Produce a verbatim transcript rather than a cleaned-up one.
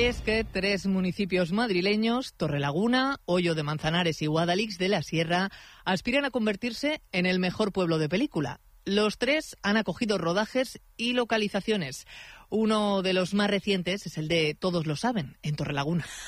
Y es que tres municipios madrileños, Torrelaguna, Hoyo de Manzanares y Guadalix de la Sierra, aspiran a convertirse en el mejor pueblo de película. Los tres han acogido rodajes y localizaciones. Uno de los más recientes es el de Todos lo saben, en Torrelaguna.